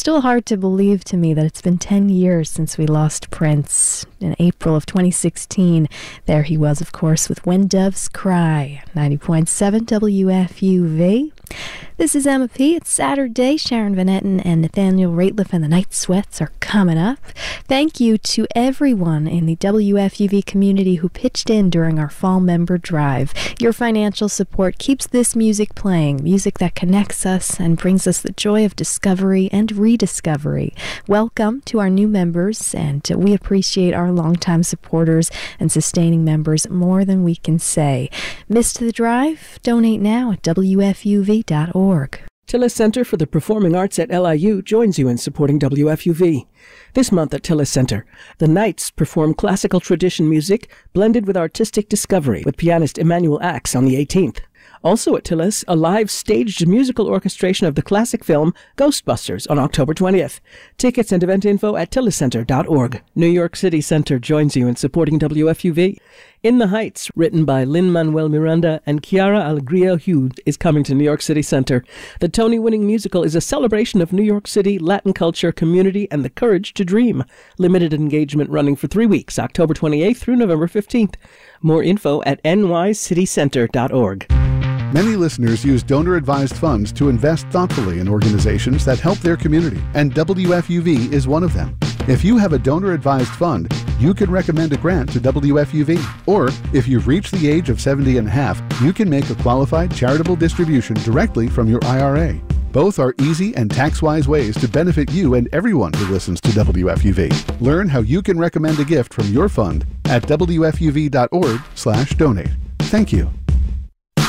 still hard to believe to me that it's been 10 years since we lost Prince. In April of 2016, there he was, of course, with When Doves Cry, 90.7 WFUV. This is Emma P. It's Saturday. Sharon Van Etten and Nathaniel Rateliff and the Night Sweats are coming up. Thank you to everyone in the WFUV community who pitched in during our fall member drive. Your financial support keeps this music playing, music that connects us and brings us the joy of discovery and rediscovery. Welcome to our new members, and we appreciate our longtime supporters and sustaining members more than we can say. Missed the drive? Donate now at WFUV.org. Tillis Center for the Performing Arts at LIU joins you in supporting WFUV. This month at Tillis Center, the Knights perform classical tradition music blended with artistic discovery with pianist Emmanuel Axe on the 18th. Also at Tillis, a live staged musical orchestration of the classic film Ghostbusters on October 20th. Tickets and event info at tilliscenter.org. New York City Center joins you in supporting WFUV. In the Heights, written by Lin-Manuel Miranda and Chiara Alegria Hughes, is coming to New York City Center. The Tony-winning musical is a celebration of New York City, Latin culture, community, and the courage to dream. Limited engagement running for 3 weeks, October 28th through November 15th. More info at nycitycenter.org. Many listeners use donor-advised funds to invest thoughtfully in organizations that help their community, and WFUV is one of them. If you have a donor-advised fund, you can recommend a grant to WFUV. Or, if you've reached the age of 70 and a half, you can make a qualified charitable distribution directly from your IRA. Both are easy and tax-wise ways to benefit you and everyone who listens to WFUV. Learn how you can recommend a gift from your fund at WFUV.org/donate. Thank you.